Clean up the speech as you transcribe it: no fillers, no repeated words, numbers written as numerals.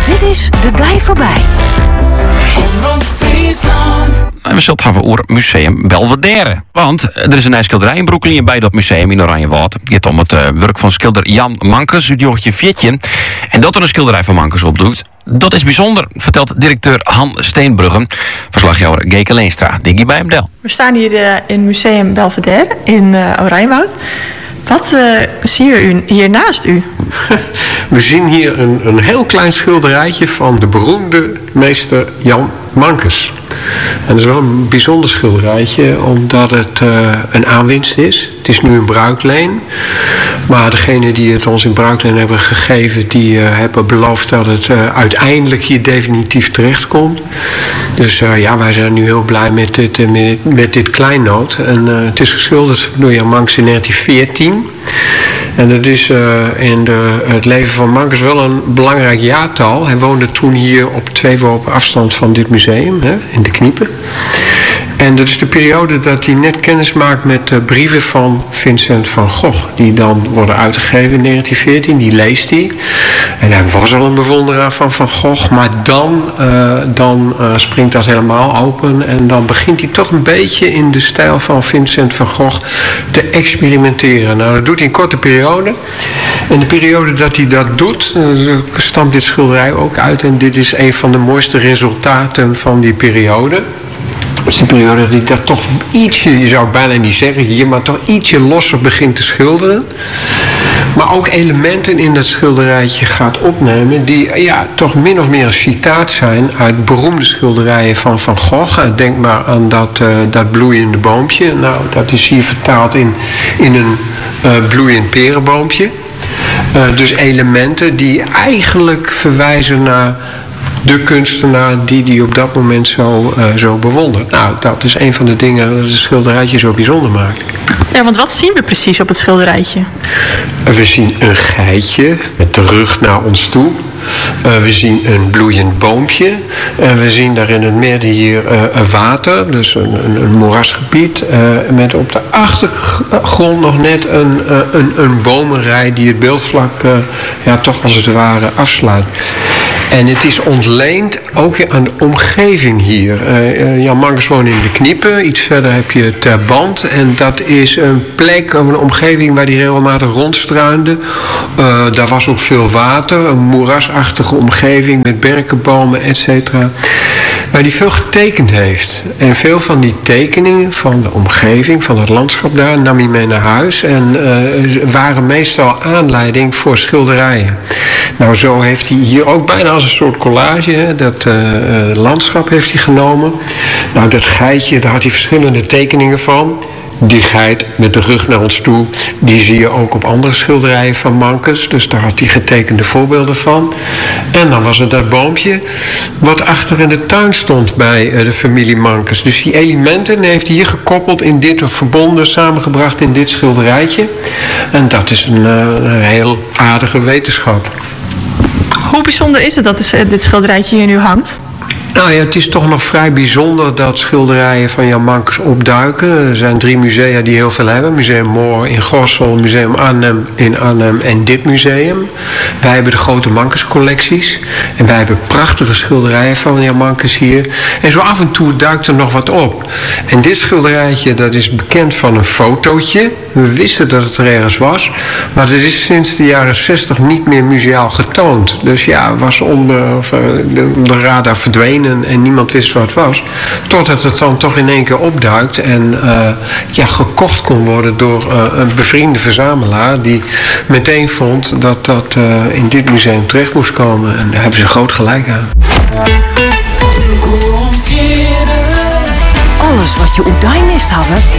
Dit is De Dij Voorbij. En we zullen het hebben over Museum Belvedere. Want er is een nieuwe schilderij in Brooklyn bij dat museum in Oranjewoud. Het gaat om het werk van schilder Jan Mankes, uit Jochtje Vietje. En dat er een schilderij van Mankes opdoet, dat is bijzonder, vertelt directeur Han Steenbruggen. Verslaggever Geke Leenstra, diggie bij hem del. We staan hier in Museum Belvedere in Oranjewoud. Wat zie u hier naast u? We zien hier een heel klein schilderijtje van de beroemde meester Jan Mankes. En dat is wel een bijzonder schilderijtje, omdat het een aanwinst is. Het is nu een bruikleen. Maar degene die het ons in bruikleen hebben gegeven, die hebben beloofd dat het uiteindelijk hier definitief terechtkomt. Dus wij zijn nu heel blij met dit kleinood. En het is geschilderd door Jan Mankes in 1914. En dat is in het leven van Mankes wel een belangrijk jaartal. Hij woonde toen hier op 2 worpen afstand van dit museum, in de Kniepen. En dat is de periode dat hij net kennis maakt met de brieven van Vincent van Gogh. Die dan worden uitgegeven in 1914, die leest hij. En hij was al een bewonderaar van Van Gogh. Maar dan springt dat helemaal open. En dan begint hij toch een beetje in de stijl van Vincent van Gogh te experimenteren. Nou, dat doet hij in korte periode. En de periode dat hij dat doet, stamt dit schilderij ook uit. En dit is een van de mooiste resultaten van die periode. Dat is de periode dat hij dat toch ietsje, je zou bijna niet zeggen hier, maar toch ietsje losser begint te schilderen. Maar ook elementen in dat schilderijtje gaat opnemen die toch min of meer een citaat zijn uit beroemde schilderijen van Van Gogh. Denk maar aan dat bloeiende boompje. Nou, dat is hier vertaald in een bloeiend perenboompje. Dus elementen die eigenlijk verwijzen naar de kunstenaar die op dat moment zo bewondert. Nou, dat is een van de dingen dat het schilderijtje zo bijzonder maakt. Ja, want wat zien we precies op het schilderijtje? We zien een geitje met de rug naar ons toe. We zien een bloeiend boompje. En we zien daar in het midden hier water, dus een moerasgebied. Met op de achtergrond nog net een bomenrij die het beeldvlak toch als het ware afsluit. En het is ontleend ook aan de omgeving hier. Jan Mankes woont in de Kniepen. Iets verder heb je Terband. En dat is een plek, een omgeving waar hij regelmatig rondstruinde. Daar was ook veel water. Een moerasachtige omgeving met berkenbomen, et cetera. Waar hij veel getekend heeft. En veel van die tekeningen van de omgeving, van het landschap daar, nam hij mee naar huis. En waren meestal aanleiding voor schilderijen. Nou, zo heeft hij hier ook bijna als een soort collage, dat landschap heeft hij genomen. Nou, dat geitje, daar had hij verschillende tekeningen van. Die geit met de rug naar ons toe, die zie je ook op andere schilderijen van Mankes. Dus daar had hij getekende voorbeelden van. En dan was er dat boompje wat achter in de tuin stond bij de familie Mankes. Dus die elementen heeft hij hier gekoppeld in dit, of verbonden, samengebracht in dit schilderijtje. En dat is een heel aardige wetenschap. Hoe bijzonder is het dat dit schilderijtje hier nu hangt? Nou ja, het is toch nog vrij bijzonder dat schilderijen van Jan Mankes opduiken. Er zijn 3 musea die heel veel hebben. Museum Moor in Gorssel, Museum Arnhem in Arnhem en dit museum. Wij hebben de grote Mankes collecties. En wij hebben prachtige schilderijen van Jan Mankes hier. En zo af en toe duikt er nog wat op. En dit schilderijtje, dat is bekend van een fotootje. We wisten dat het er ergens was. Maar het is sinds de jaren 60 niet meer museaal getoond. Dus ja, was onder de radar verdwenen. En niemand wist wat het was. Totdat het dan toch in één keer opduikt. En gekocht kon worden door een bevriende verzamelaar. Die meteen vond dat dat in dit museum terecht moest komen. En daar hebben ze groot gelijk aan. Alles wat je op Dij mist hebben,